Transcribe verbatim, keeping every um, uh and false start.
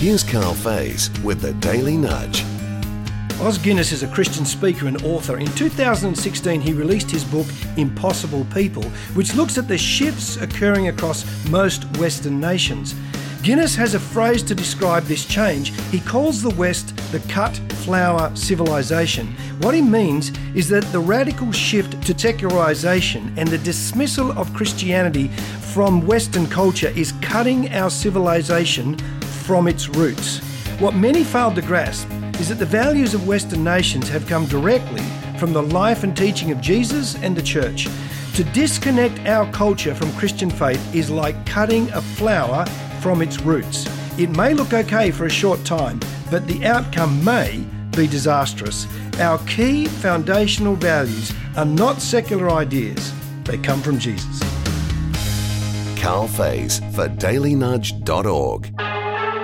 Here's Carl Faze with the Daily Nudge. Os Guinness is a Christian speaker and author. In two thousand sixteen, he released his book, Impossible People, which looks at the shifts occurring across most Western nations. Guinness has a phrase to describe this change. He calls the West the cut flower civilization. What he means is that the radical shift to secularization and the dismissal of Christianity from Western culture is cutting our civilization from its roots. What many failed to grasp is that the values of Western nations have come directly from the life and teaching of Jesus and the church. To disconnect our culture from Christian faith is like cutting a flower from its roots. It may look okay for a short time, but the outcome may be disastrous. Our key foundational values are not secular ideas. They come from Jesus. Carl Faze for daily nudge dot org.